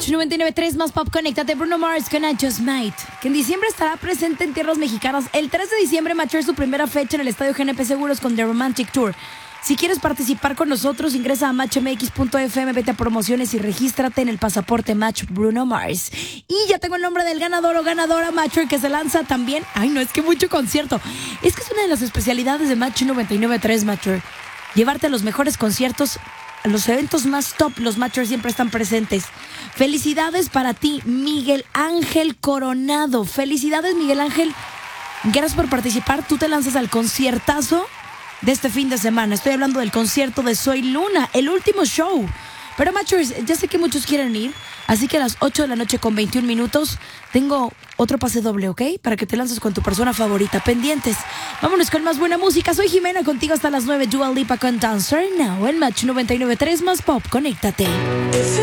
Match 99.3 más pop, conéctate. Bruno Mars con I Just Might, que en diciembre estará presente en tierras mexicanas. El 3 de diciembre Match su primera fecha en el Estadio GNP Seguros con The Romantic Tour. Si quieres participar con nosotros, ingresa a matchmx.fm, vete a promociones y regístrate en el pasaporte Match Bruno Mars. Y ya tengo el nombre del ganador o ganadora, Match, que se lanza también. Ay, no, es que mucho concierto. Es que es una de las especialidades de Match 99.3, Match. Llevarte a los mejores conciertos, a los eventos más top, los Matchers siempre están presentes. Felicidades para ti, Miguel Ángel Coronado. Felicidades, Miguel Ángel. Gracias por participar. Tú te lanzas al conciertazo de este fin de semana. Estoy hablando del concierto de Soy Luna, el último show. Pero Matchers, ya sé que muchos quieren ir, así que a las 8 de la noche con 21 minutos tengo otro pase doble, ¿ok? Para que te lances con tu persona favorita. Pendientes. Vámonos con más buena música. Soy Jimena, contigo hasta las 9. Dua Lipa con Dancer Now en Match 99.3 más pop. Conéctate.